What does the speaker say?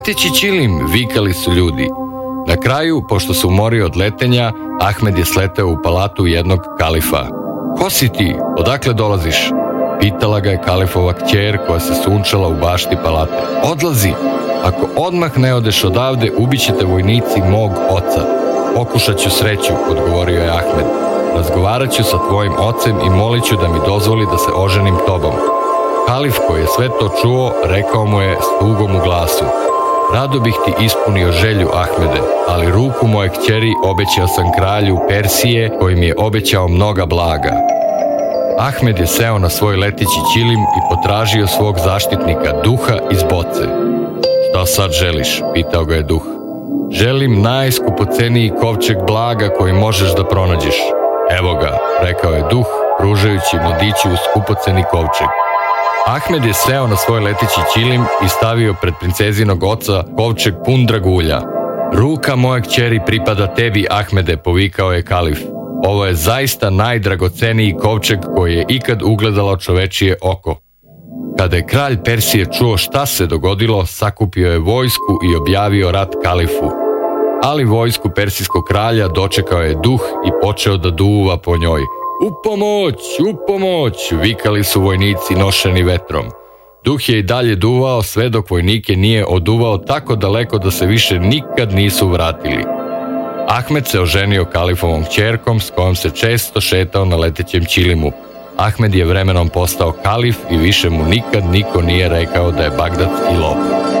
Leteći čilim, vikali su ljudi. Na kraju, pošto se umorio od letenja, Ahmed je sleteo u palatu jednog kalifa. Ko si ti? Odakle dolaziš? Pitala ga je kalifova kćer koja se sunčala u bašti palate. Odlazi! Ako odmah ne odeš odavde, ubićete vojnici mog oca. Pokušat ću sreću, odgovorio je Ahmed. Razgovarat ću sa tvojim ocem i molit ću da mi dozvoli da se oženim tobom. Kalif koji je sve to čuo, rekao mu je s tugom u glasu. Rado bih ti ispunio želju, Ahmede, ali ruku moje kćeri obećao sam kralju Persije koji mi je obećao mnoga blaga. Ahmed je seo na svoj leteći čilim i potražio svog zaštitnika, duha iz boce. Šta sad želiš? Pitao ga je duh. Želim najskupoceniji kovčeg blaga koji možeš da pronađeš. Evo ga, rekao je duh, pružajući mladiću skupoceni kovčeg. Ahmed je seo na svoj leteći čilim i stavio pred princezinog oca kovčeg pun dragulja. Ruka moje kćeri pripada tebi, Ahmede, povikao je kalif. Ovo je zaista najdragoceniji kovčeg koji je ikad ugledalo čovečije oko. Kada je kralj Persije čuo šta se dogodilo, sakupio je vojsku i objavio rat kalifu. Ali vojsku persijskog kralja dočekao je duh i počeo da duva po njoj. U pomoć, u pomoć, vikali su vojnici nošeni vetrom. Duh je i dalje duvao sve dok vojnike nije oduvao tako daleko da se više nikad nisu vratili. Ahmed se oženio kalifovom kćerkom s kojom se često šetao na letećem čilimu. Ahmed je vremenom postao kalif i više mu nikad niko nije rekao da je bagdadski lop.